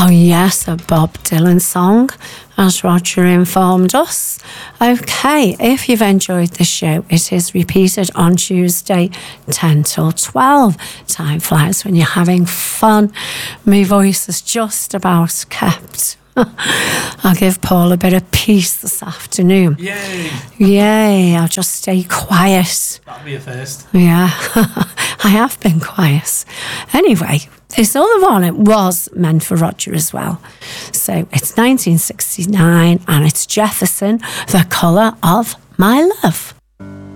Oh yes, a Bob Dylan song, as Roger informed us. Okay, if you've enjoyed the show, it is repeated on Tuesday 10 till 12. Time flies when you're having fun. My voice is just about kept. I'll give Paul a bit of peace this afternoon. Yay, I'll just stay quiet. That'll be a first. Yeah, I have been quiet. Anyway, this other one, it was meant for Roger as well. So it's 1969 and it's Jefferson, The Colour of My Love.